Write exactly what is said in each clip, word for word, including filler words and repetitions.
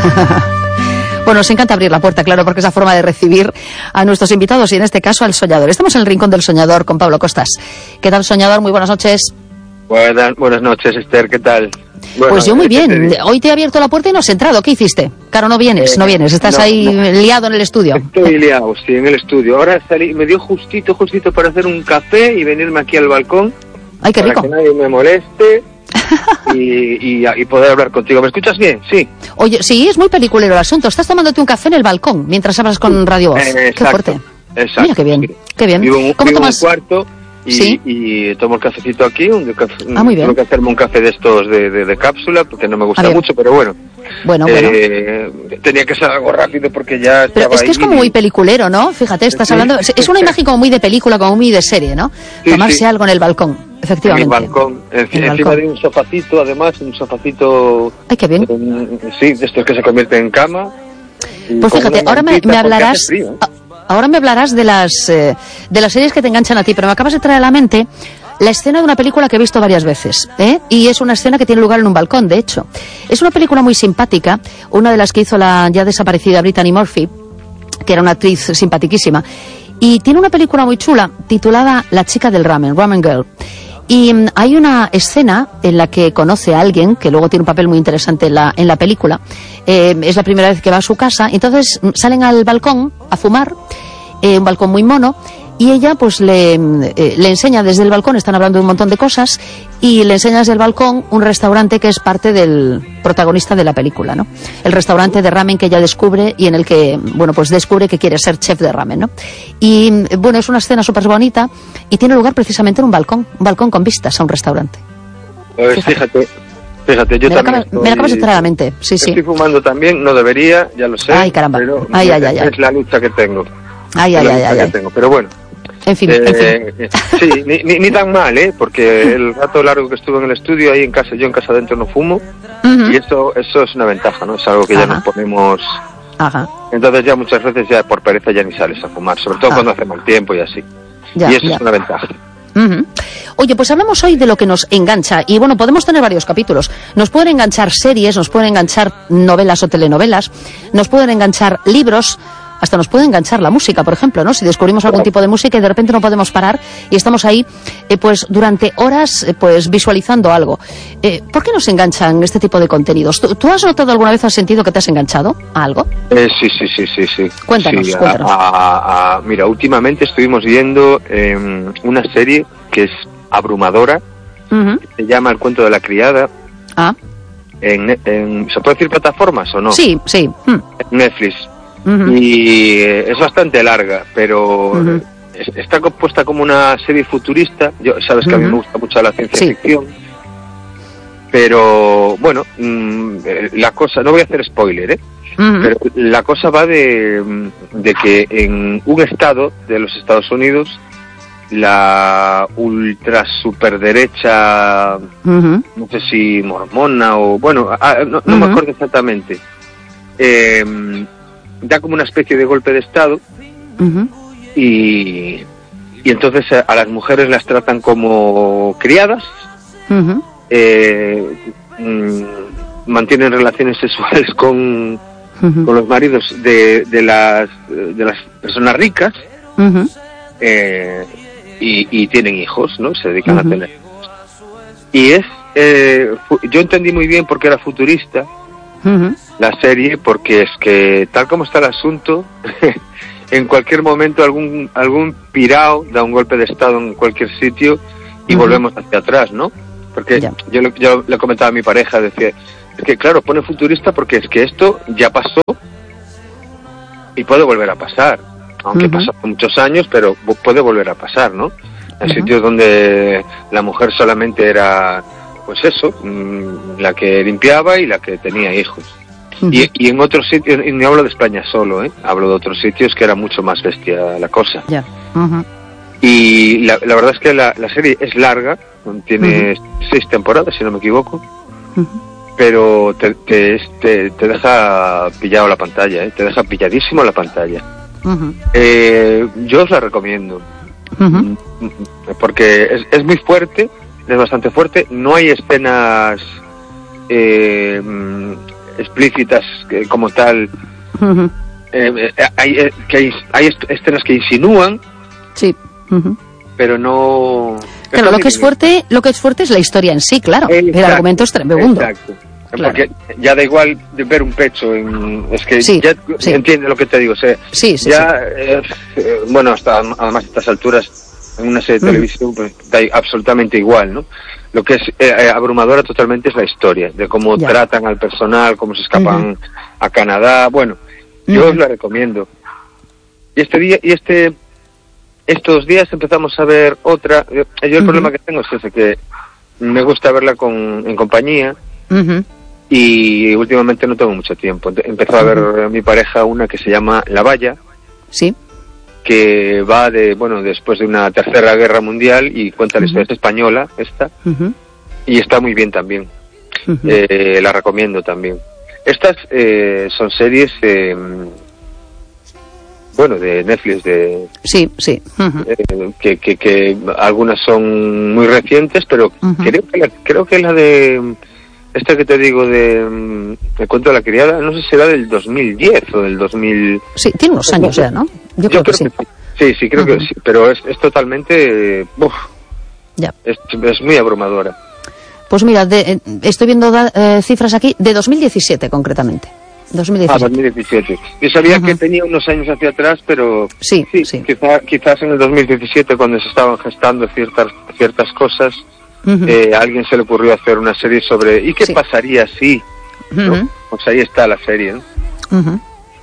Bueno, nos encanta abrir la puerta, claro, porque es la forma de recibir a nuestros invitados y en este caso al soñador. Estamos en el Rincón del Soñador con Pablo Costas. ¿Qué tal, soñador? Muy buenas noches. Buenas, buenas noches, Esther, ¿qué tal? Bueno, pues yo muy bien. Hoy te he abierto la puerta y no has entrado. ¿Qué hiciste? Claro, no vienes, eh, no vienes. Estás no, ahí no. liado en el estudio. Estoy liado, sí, en el estudio. Ahora salí, me dio justito, justito para hacer un café y venirme aquí al balcón. Ay, qué rico. Para que nadie me moleste y, y, y poder hablar contigo. ¿Me escuchas bien? Sí. Oye, sí, es muy peliculero el asunto. Estás tomándote un café en el balcón mientras hablas con Radio Voz. Eh, qué fuerte. Exacto. Mira, qué bien, Sí. qué bien. Vivo en, ¿Cómo vivo tomas? En un cuarto y, ¿Sí? y tomo el cafecito aquí. Un, café, ah, muy bien. Tengo que hacerme un café de estos de, de, de cápsula porque no me gusta mucho, pero bueno. Bueno, eh, bueno. Tenía que ser algo rápido porque ya estaba. Pero es que ahí es como muy peliculero, ¿no? Fíjate, estás sí, hablando. Es, es una imagen como muy de película, como muy de serie, ¿no? Sí, Tomarse sí. algo en el balcón, efectivamente. En el balcón, en, el encima balcón. de un sofacito, además, un sofacito. Ay, qué bien. Eh, sí, de estos que se convierten en cama. Pues fíjate, ahora me, me hablarás. Frío, ¿eh? Ahora me hablarás de las eh, de las series que te enganchan a ti, pero me acabas de traer a la mente la escena de una película que he visto varias veces, ¿eh? Y es una escena que tiene lugar en un balcón, de hecho. Es una película muy simpática, una de las que hizo la ya desaparecida Brittany Murphy, que era una actriz simpaticísima, y tiene una película muy chula titulada La chica del ramen, Ramen Girl. Y um, hay una escena en la que conoce a alguien que luego tiene un papel muy interesante en la, en la película. Eh, es la primera vez que va a su casa, entonces salen al balcón a fumar, eh, un balcón muy mono, y ella pues le, eh, le enseña desde el balcón, están hablando de un montón de cosas, y le enseña desde el balcón un restaurante que es parte del protagonista de la película, ¿no? El restaurante de ramen que ella descubre y en el que, bueno, pues descubre que quiere ser chef de ramen, ¿no? Y, bueno, es una escena súper bonita y tiene lugar precisamente en un balcón, un balcón con vistas a un restaurante. Pues fíjate, fíjate, yo me también acaba, estoy, me la acabas de traer a la mente, sí, sí. Estoy fumando también, no debería, ya lo sé. Ay, caramba, pero ay, ay, es, ay, ay. es la lucha que tengo. Ay, ay, ay, ay, ay. Tengo, pero bueno. En fin, eh, en fin. Sí, ni, ni, ni tan mal, ¿eh? Porque el rato largo que estuve en el estudio, ahí en casa, yo en casa adentro no fumo, uh-huh. y eso eso es una ventaja, ¿no? Es algo que Ajá. ya nos ponemos... Ajá. Entonces ya muchas veces ya por pereza ya ni sales a fumar, sobre todo Ajá. cuando hace mal tiempo y así. Ya, y eso ya. es una ventaja. Uh-huh. Oye, pues hablamos hoy de lo que nos engancha, y bueno, podemos tener varios capítulos. Nos pueden enganchar series, nos pueden enganchar novelas o telenovelas, nos pueden enganchar libros, hasta nos puede enganchar la música, por ejemplo, ¿no? Si descubrimos algún tipo de música y de repente no podemos parar y estamos ahí, eh, pues durante horas, eh, pues visualizando algo. Eh, ¿Por qué nos enganchan este tipo de contenidos? ¿Tú, ¿Tú has notado alguna vez, has sentido que te has enganchado a algo? Eh, sí, sí, sí, sí, sí. Cuéntanos, sí, cuéntanos. A, a, a, mira, últimamente estuvimos viendo eh, una serie que es abrumadora, uh-huh. se llama El cuento de la criada. Ah. En, en, ¿Se puede decir plataformas o no? Sí, sí. Hmm. Netflix. Uh-huh. Y eh, es bastante larga, pero uh-huh. es, está compuesta como una serie futurista. Yo, sabes que uh-huh. a mí me gusta mucho la ciencia sí. ficción, pero bueno, mmm, la cosa, no voy a hacer spoiler, ¿eh? Uh-huh. Pero la cosa va de, de que en un estado de los Estados Unidos, la ultra superderecha, uh-huh. no sé si mormona o bueno, ah, no, no uh-huh. me acuerdo exactamente, eh, da como una especie de golpe de estado uh-huh. y, y entonces a, a las mujeres las tratan como criadas, uh-huh. eh, mmm, mantienen relaciones sexuales con, uh-huh. con los maridos de, de las de las personas ricas, uh-huh. eh, y, y tienen hijos, ¿no? Se dedican uh-huh. a tener hijos. Y es eh, fu- yo entendí muy bien porque era futurista uh-huh. la serie, porque es que tal como está el asunto en cualquier momento algún algún pirao da un golpe de estado en cualquier sitio y uh-huh. volvemos hacia atrás, ¿no? Porque yeah. yo, yo le comentaba a mi pareja, decía, es que claro, pone futurista porque es que esto ya pasó y puede volver a pasar, aunque uh-huh. pasó hace muchos años, pero puede volver a pasar, ¿no? En uh-huh. sitios donde la mujer solamente era, pues eso, mmm, la que limpiaba y la que tenía hijos. Uh-huh. Y, y en otros sitios, y no hablo de España solo, ¿eh? Hablo de otros sitios que era mucho más bestia la cosa. Yeah. Uh-huh. Y la, la verdad es que la, la serie es larga, tiene uh-huh. seis temporadas, si no me equivoco, uh-huh. pero te, te, te, te deja pillado la pantalla, ¿eh? Te deja pilladísimo la pantalla. Uh-huh. Eh, yo os la recomiendo, uh-huh. porque es, es muy fuerte, es bastante fuerte, no hay escenas... Eh, explícitas eh, como tal. Uh-huh. eh, eh, hay, eh, que hay, hay escenas que insinúan, sí, uh-huh. pero no... Claro, lo que es fuerte, lo que es fuerte es la historia en sí, claro. Exacto, el argumento es tremendo. Exacto. Claro. Porque ya da igual de ver un pecho, en, es que sí, ya sí. entiende lo que te digo. O sea, sí, sí, ya, sí. Eh, eh, bueno, hasta además a estas alturas en una serie de uh-huh. televisión pues da absolutamente igual, ¿no? Lo que es eh, abrumadora totalmente es la historia, de cómo ya. tratan al personal, cómo se escapan uh-huh. a Canadá. Bueno, yo uh-huh. os la recomiendo. Y este día, y este, estos días empezamos a ver otra. Yo, yo el uh-huh. problema que tengo es ese, que me gusta verla con en compañía. Uh-huh. Y últimamente no tengo mucho tiempo. Empezó a ver uh-huh. mi pareja una que se llama La Valla. Sí. Que va de, bueno, después de una tercera guerra mundial y cuenta uh-huh. la historia, es española esta. Uh-huh. Y está muy bien también. Uh-huh. Eh, la recomiendo también. Estas eh, son series, eh, bueno, de Netflix, de... Sí, sí. Uh-huh. Eh, que, que, que algunas son muy recientes, pero uh-huh. creo que la, creo que la de... Esta que te digo de um, El cuento de la criada, no sé si será del dos mil diez o del dos mil... Sí, tiene unos años ya, ¿no? Yo, Yo creo, creo que, sí. que sí. Sí, sí, creo uh-huh. que sí, pero es, es totalmente... Uf, ya. Es, es muy abrumadora. Pues mira, de, eh, estoy viendo da, eh, cifras aquí de dos mil diecisiete concretamente. dos mil diecisiete. Ah, dos mil diecisiete. Yo sabía uh-huh. que tenía unos años hacia atrás, pero... Sí, sí. sí. Quizá, quizás en el dos mil diecisiete, cuando se estaban gestando ciertas, ciertas cosas... Uh-huh. Eh, a alguien se le ocurrió hacer una serie sobre ¿y qué sí. pasaría si? ¿no? Uh-huh. Pues ahí está la serie, ¿no? Uh-huh.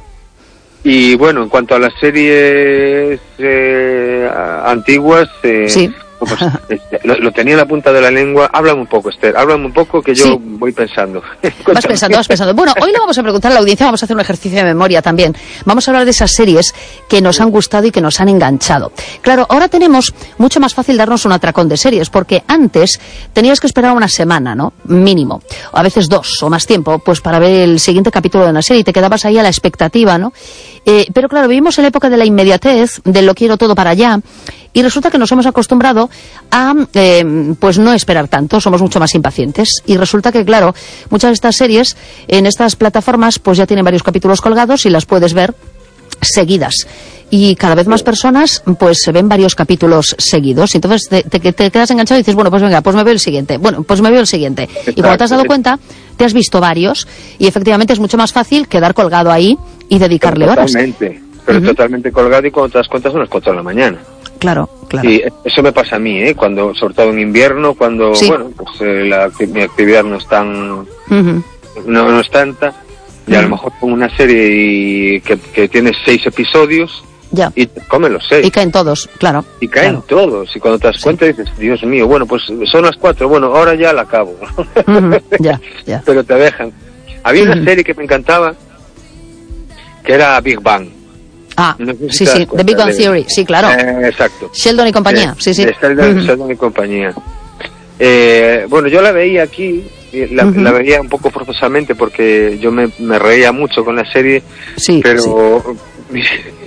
Y bueno, en cuanto a las series eh, antiguas, eh, sí. pues, este, lo, lo tenía en la punta de la lengua. Háblame un poco, Esther, háblame un poco que yo sí. voy pensando. Vas pensando, vas pensando. Bueno, hoy le vamos a preguntar a la audiencia, vamos a hacer un ejercicio de memoria también. Vamos a hablar de esas series que nos han gustado y que nos han enganchado. Claro, ahora tenemos mucho más fácil darnos un atracón de series, porque antes tenías que esperar una semana, ¿no? Mínimo. O a veces dos o más tiempo, pues para ver el siguiente capítulo de una serie y te quedabas ahí a la expectativa, ¿no? Eh, pero claro, vivimos en la época de la inmediatez, del lo quiero todo para allá. Y resulta que nos hemos acostumbrado a, eh, pues no esperar tanto, somos mucho más impacientes. Y resulta que, claro, muchas de estas series en estas plataformas pues ya tienen varios capítulos colgados y las puedes ver seguidas. Y cada vez más personas pues se ven varios capítulos seguidos. Y entonces te, te, te quedas enganchado y dices, bueno, pues venga, pues me veo el siguiente. Bueno, pues me veo el siguiente. Exacto. Y cuando te has dado cuenta, te has visto varios. Y efectivamente es mucho más fácil quedar colgado ahí y dedicarle pero horas. Totalmente, pero uh-huh. totalmente colgado y cuando te das cuenta son las cuatro de la mañana. Claro, claro. Y eso me pasa a mí, ¿eh? Cuando, sobre todo en invierno, cuando, sí. bueno, pues eh, la, mi actividad no es tan, uh-huh. no, no es tanta, y uh-huh. a lo mejor pongo una serie y que, que tiene seis episodios, ya. y come los seis. Y caen todos, claro. Y caen claro. todos, y cuando te das cuenta sí. dices, Dios mío, bueno, pues son las cuatro, bueno, ahora ya la acabo. Uh-huh. Ya, ya. Pero te dejan. Había una uh-huh. serie que me encantaba, que era Big Bang. Ah, no sé si sí, sí, The Big Bang Theory, sí, claro. Eh, exacto. Sheldon y compañía, de, sí, sí. De Sheldon, uh-huh. Sheldon y compañía. Eh, bueno, yo la veía aquí, la, uh-huh. la veía un poco forzosamente porque yo me, me reía mucho con la serie, sí, pero sí.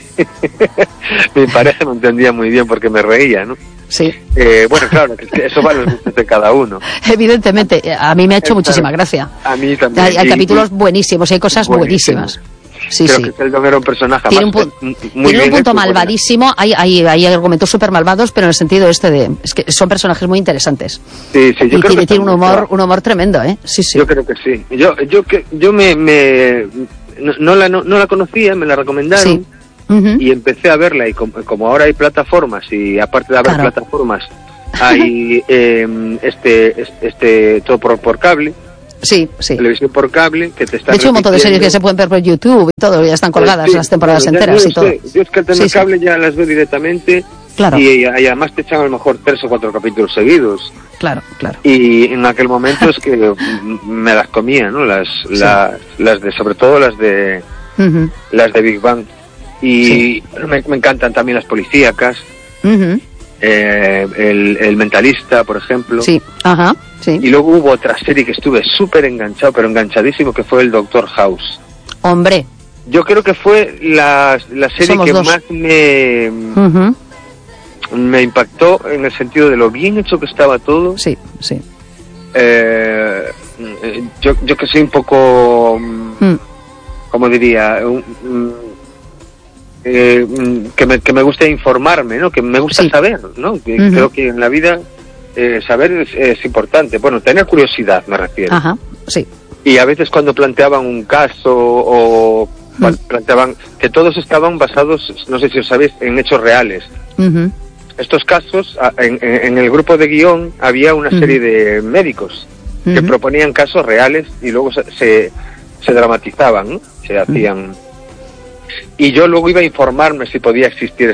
mi, mi pareja no entendía muy bien porque me reía, ¿no? Sí. Eh, bueno, claro, eso va a los gustos de cada uno. Evidentemente, a mí me ha hecho muchísima gracia. A mí también. Hay, hay y, capítulos y, buenísimos, hay cosas buenísimas. Sí, Creo sí. que Sheldon era un personaje tiene más, un, pu- muy tiene un punto hecho, malvadísimo, hay, hay, hay argumentos súper malvados, pero en el sentido este de... Es que son personajes muy interesantes. Sí, sí, yo y creo tiene, que tiene un humor un humor tremendo, ¿eh? Sí, sí. Yo creo que sí. Yo yo que yo me... me no, no, la, no, no la conocía, me la recomendaron, sí. uh-huh. y empecé a verla, y como, como ahora hay plataformas, y aparte de haber claro. plataformas, hay eh, este, este todo por, por cable. Sí, sí. Televisión por cable, que te está de hecho, un montón de series que se pueden ver por YouTube y todo, ya están colgadas, sí, las temporadas bueno, enteras yo y todo. Sé. Yo es que al tener sí, cable sí. ya las veo directamente, claro. y, y además te echan a lo mejor tres o cuatro capítulos seguidos. Claro, claro. Y en aquel momento es que me las comía, ¿no? Las, sí. las, las de, sobre todo las de, uh-huh. las de Big Bang. Y sí. me, me encantan también las policíacas. Uh-huh. Eh, el, el Mentalista, por ejemplo. Sí, ajá, sí. Y luego hubo otra serie que estuve súper enganchado, pero enganchadísimo, que fue el Doctor House. Hombre. Yo creo que fue la, la serie Somos que dos. más me, uh-huh. me impactó en el sentido de lo bien hecho que estaba todo. Sí, sí. Eh, yo, yo que soy un poco, mm. como diría, un, un, eh, que, me, que me gusta informarme, ¿no? Que me gusta sí. saber, ¿no? Que uh-huh. Creo que en la vida eh, saber es, es importante. Bueno, tener curiosidad, me refiero. Ajá, sí. Y a veces cuando planteaban un caso o uh-huh. planteaban que todos estaban basados, no sé si os sabéis, en hechos reales. Uh-huh. Estos casos, en, en el grupo de guión había una uh-huh. serie de médicos uh-huh. que proponían casos reales y luego se, se, se dramatizaban, ¿no? Se hacían... Uh-huh. Y yo luego iba a informarme si podía existir